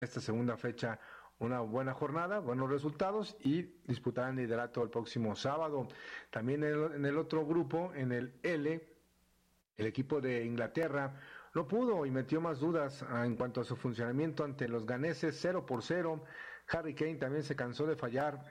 esta segunda fecha una buena jornada, buenos resultados y disputarán el liderato el próximo sábado. También en el otro grupo, en el L, el equipo de Inglaterra no pudo y metió más dudas en cuanto a su funcionamiento ante los ganeses 0-0. Harry Kane también se cansó de fallar,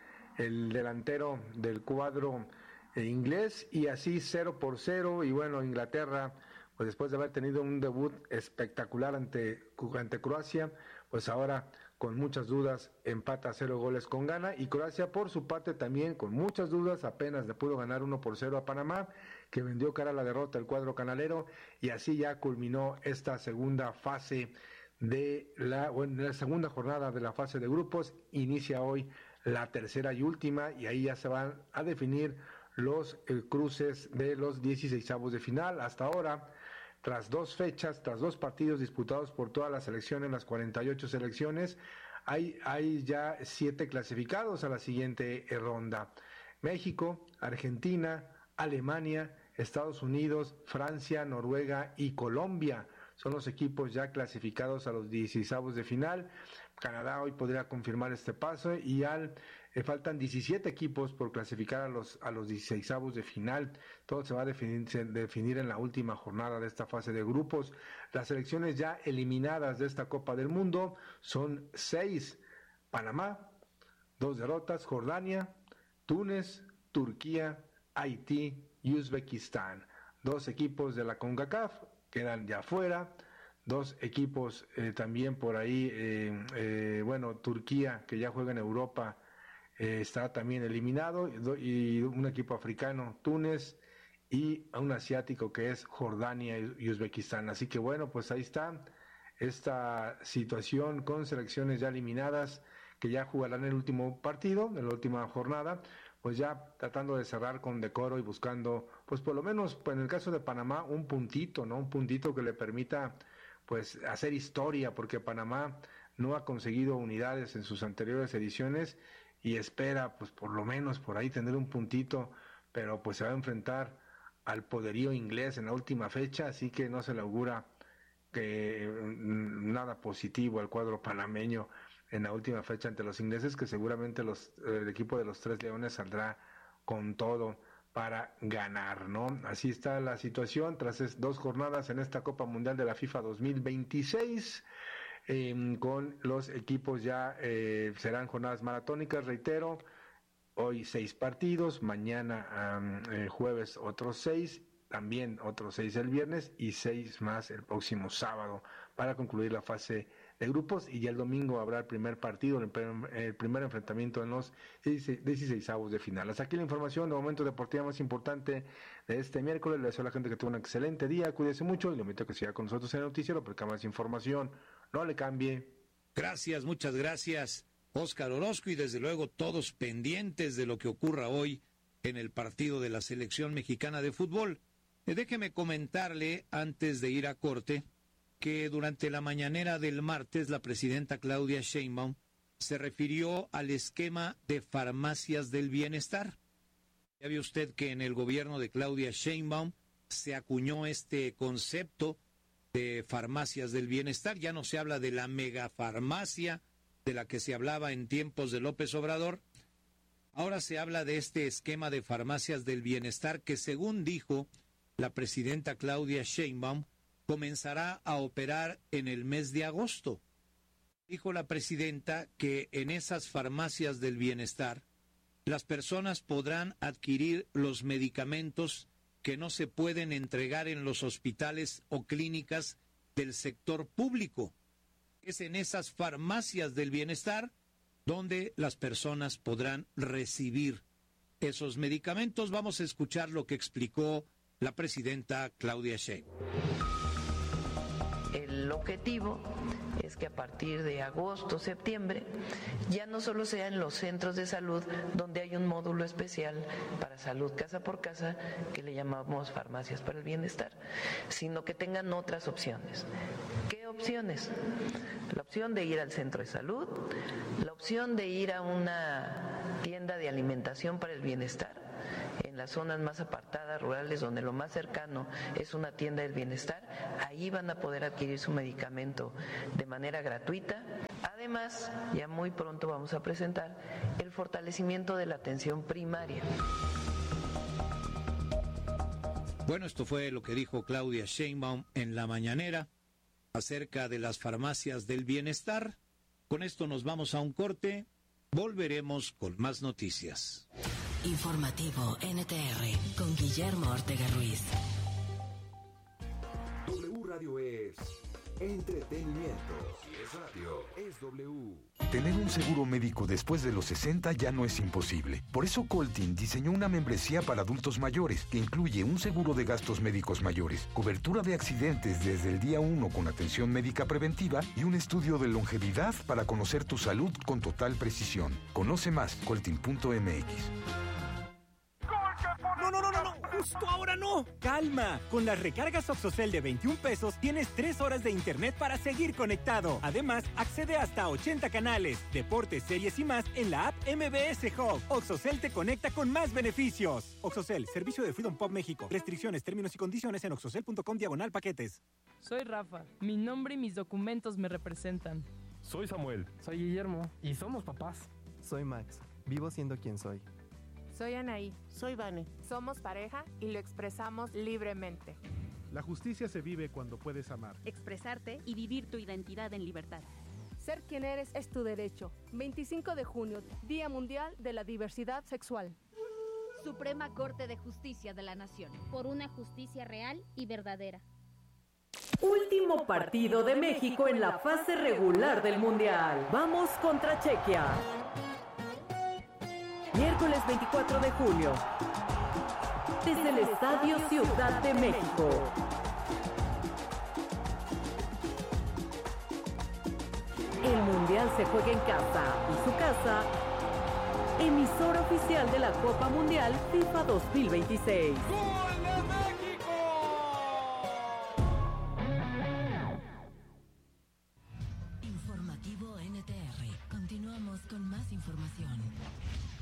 el delantero del cuadro inglés, y así 0-0. Y bueno, Inglaterra, pues después de haber tenido un debut espectacular ante Croacia, pues ahora con muchas dudas empata 0 goles con Ghana, y Croacia por su parte también con muchas dudas apenas le pudo ganar 1-0 a Panamá, que vendió cara a la derrota el cuadro canalero, y así ya culminó esta segunda fase de la segunda jornada de la fase de grupos. Inicia hoy la tercera y última, y ahí ya se van a definir los cruces de los 16avos de final. Hasta ahora, tras 2 fechas, tras 2 partidos disputados por todas las selecciones, las 48 selecciones, hay ya 7 clasificados a la siguiente ronda. México, Argentina, Alemania, Estados Unidos, Francia, Noruega y Colombia son los equipos ya clasificados a los 16avos de final. Canadá hoy podría confirmar este paso, y faltan 17 equipos por clasificar a los 16avos de final. Todo se va a definir en la última jornada de esta fase de grupos. Las selecciones ya eliminadas de esta Copa del Mundo son 6: Panamá, 2 derrotas; Jordania, Túnez, Turquía, Haití y Uzbekistán. 2 equipos de la CONCACAF quedan ya fuera, 2 equipos también por ahí, Turquía, que ya juega en Europa, está también eliminado, y un equipo africano, Túnez, y un asiático que es Jordania y Uzbekistán. Así que bueno, pues ahí está esta situación con selecciones ya eliminadas que ya jugarán el último partido, en la última jornada, pues ya tratando de cerrar con decoro y buscando, pues por lo menos, pues en el caso de Panamá, un puntito, ¿no? Un puntito que le permita, pues, hacer historia, porque Panamá no ha conseguido unidades en sus anteriores ediciones y espera, pues por lo menos por ahí tener un puntito, pero pues se va a enfrentar al poderío inglés en la última fecha, así que no se le augura que nada positivo al cuadro panameño en la última fecha ante los ingleses, que seguramente el equipo de los Tres Leones saldrá con todo para ganar, ¿no? Así está la situación tras 2 jornadas en esta Copa Mundial de la FIFA 2026, con los equipos ya serán jornadas maratónicas, reitero, hoy 6 partidos, mañana jueves otros 6, también otros 6 el viernes y 6 más el próximo sábado para concluir la fase de grupos, y ya el domingo habrá el primer partido, el primer enfrentamiento en los 16avos de final. Hasta aquí la información de momento deportiva más importante de este miércoles. Le deseo a la gente que tenga un excelente día, cuídese mucho y le invito a que siga con nosotros en el noticiero porque más información, no le cambie. Gracias, muchas gracias, Óscar Orozco, y desde luego todos pendientes de lo que ocurra hoy en el partido de la selección mexicana de fútbol. Déjeme comentarle, antes de ir a corte, que durante la mañanera del martes la presidenta Claudia Sheinbaum se refirió al esquema de farmacias del bienestar. Ya vio usted que en el gobierno de Claudia Sheinbaum se acuñó este concepto de farmacias del bienestar. Ya no se habla de la megafarmacia de la que se hablaba en tiempos de López Obrador. Ahora se habla de este esquema de farmacias del bienestar que, según dijo la presidenta Claudia Sheinbaum, comenzará a operar en el mes de agosto. Dijo la presidenta que en esas farmacias del bienestar las personas podrán adquirir los medicamentos que no se pueden entregar en los hospitales o clínicas del sector público. Es en esas farmacias del bienestar donde las personas podrán recibir esos medicamentos. Vamos a escuchar lo que explicó la presidenta Claudia Sheinbaum. El objetivo es que a partir de agosto, septiembre, ya no solo sea en los centros de salud donde hay un módulo especial para salud casa por casa, que le llamamos farmacias para el bienestar, sino que tengan otras opciones. ¿Qué opciones? La opción de ir al centro de salud, la opción de ir a una tienda de alimentación para el bienestar, en las zonas más apartadas, rurales, donde lo más cercano es una tienda del bienestar, ahí van a poder adquirir su medicamento de manera gratuita. Además, ya muy pronto vamos a presentar el fortalecimiento de la atención primaria. Bueno, esto fue lo que dijo Claudia Sheinbaum en la mañanera acerca de las farmacias del bienestar. Con esto nos vamos a un corte. Volveremos con más noticias. Informativo NTR con Guillermo Ortega Ruiz. W Radio es entretenimiento. Si es radio, es W. Tener un seguro médico después de los 60 ya no es imposible. Por eso Coltin diseñó una membresía para adultos mayores que incluye un seguro de gastos médicos mayores, cobertura de accidentes desde el día 1 con atención médica preventiva y un estudio de longevidad para conocer tu salud con total precisión. Conoce más, coltin.mx. No, justo ahora no. Calma, con las recargas Oxocel de 21 pesos tienes 3 horas de internet para seguir conectado. Además, accede hasta 80 canales, deportes, series y más en la app MBS Hub. Oxocel te conecta con más beneficios. Oxocel, servicio de Freedom Pop México. Restricciones, términos y condiciones en oxocel.com/paquetes. Soy Rafa. Mi nombre y mis documentos me representan. Soy Samuel. Soy Guillermo. Y somos papás. Soy Max. Vivo siendo quien soy. Soy Anaí. Soy Vane. Somos pareja y lo expresamos libremente. La justicia se vive cuando puedes amar, expresarte y vivir tu identidad en libertad. Ser quien eres es tu derecho. 25 de junio, Día Mundial de la Diversidad Sexual. Suprema Corte de Justicia de la Nación. Por una justicia real y verdadera. Último partido de México en la fase regular del Mundial. Vamos contra Chequia. Miércoles 24 de julio, desde el Estadio Ciudad de México. El Mundial se juega en casa y su casa, emisora oficial de la Copa Mundial FIFA 2026. Informativo NTR. Continuamos con más información.